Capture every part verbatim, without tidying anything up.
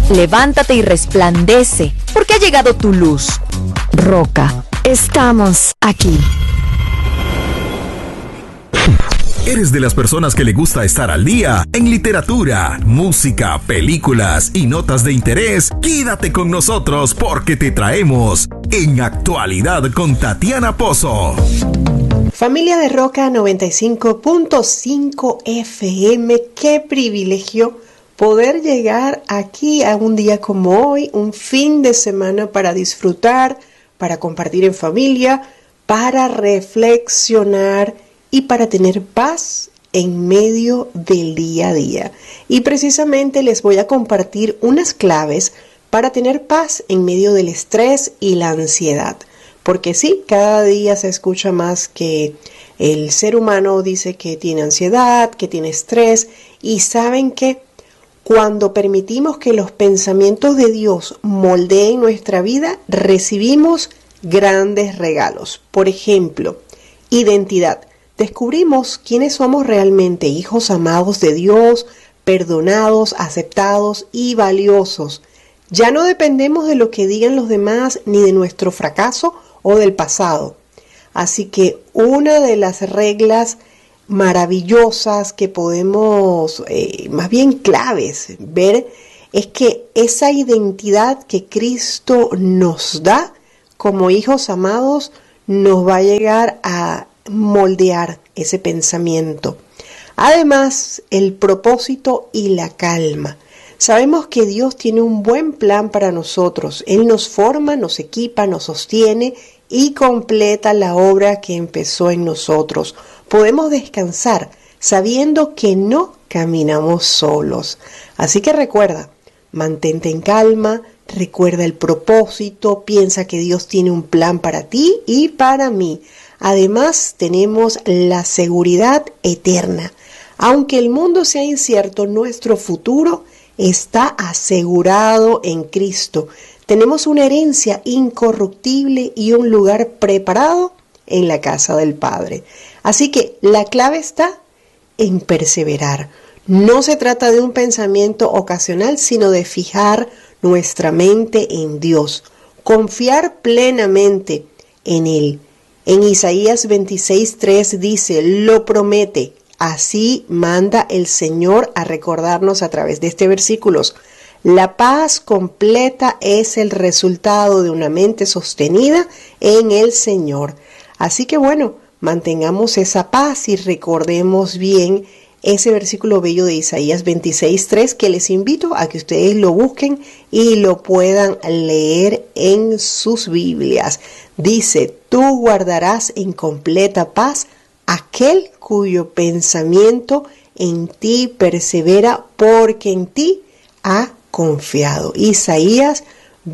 Levántate y resplandece, porque ha llegado tu luz. Roca, estamos aquí. ¿Eres de las personas que le gusta estar al día en literatura, música, películas y notas de interés? Quédate con nosotros porque te traemos En Actualidad con Tatiana Pozo. Familia de Roca noventa y cinco punto cinco F M, qué privilegio poder llegar aquí a un día como hoy, un fin de semana para disfrutar, para compartir en familia, para reflexionar y para tener paz en medio del día a día. Y precisamente les voy a compartir unas claves para tener paz en medio del estrés y la ansiedad. Porque sí, cada día se escucha más que el ser humano dice que tiene ansiedad, que tiene estrés, y saben que cuando permitimos que los pensamientos de Dios moldeen nuestra vida, recibimos grandes regalos. Por ejemplo, identidad. Descubrimos quiénes somos realmente, hijos amados de Dios, perdonados, aceptados y valiosos. Ya no dependemos de lo que digan los demás ni de nuestro fracaso o del pasado. Así que una de las reglas maravillosas que podemos, eh, más bien claves, ver es que esa identidad que Cristo nos da como hijos amados nos va a llegar a moldear ese pensamiento. Además, el propósito y la calma. Sabemos que Dios tiene un buen plan para nosotros. Él nos forma, nos equipa, nos sostiene y completa la obra que empezó en nosotros. Podemos descansar sabiendo que no caminamos solos. Así que recuerda, mantente en calma, recuerda el propósito, piensa que Dios tiene un plan para ti y para mí. Además, tenemos la seguridad eterna. Aunque el mundo sea incierto, nuestro futuro está asegurado en Cristo. Tenemos una herencia incorruptible y un lugar preparado en la casa del Padre. Así que la clave está en perseverar. No se trata de un pensamiento ocasional, sino de fijar nuestra mente en Dios. Confiar plenamente en Él. En Isaías veintiséis tres dice, lo promete. Así manda el Señor a recordarnos a través de este versículo. La paz completa es el resultado de una mente sostenida en el Señor. Así que bueno, mantengamos esa paz y recordemos bien ese versículo bello de Isaías veintiséis tres que les invito a que ustedes lo busquen y lo puedan leer en sus Biblias. Dice, tú guardarás en completa paz aquel cuyo pensamiento en ti persevera, porque en ti ha confiado. Isaías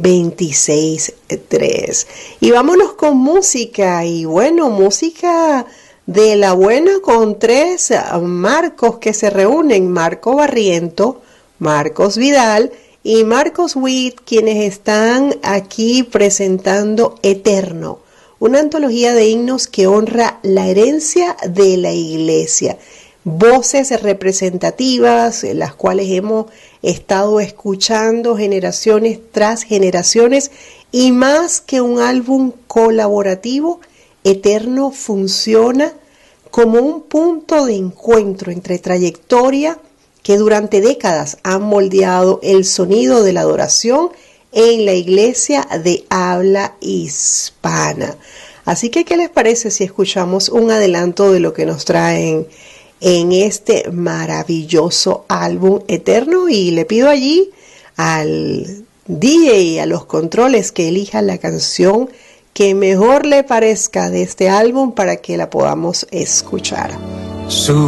veintiséis tres. Y vámonos con música. Y bueno, música de la buena con tres Marcos que se reúnen. Marco Barriento, Marcos Vidal y Marcos Witt, quienes están aquí presentando Eterno, una antología de himnos que honra la herencia de la iglesia. Voces representativas, las cuales hemos estado escuchando generaciones tras generaciones, y más que un álbum colaborativo, Eterno funciona como un punto de encuentro entre trayectoria que durante décadas han moldeado el sonido de la adoración en la iglesia de habla hispana. Así que, ¿qué les parece si escuchamos un adelanto de lo que nos traen en este maravilloso álbum Eterno? Y le pido allí al D J, a los controles, que elija la canción que mejor le parezca de este álbum para que la podamos escuchar. Su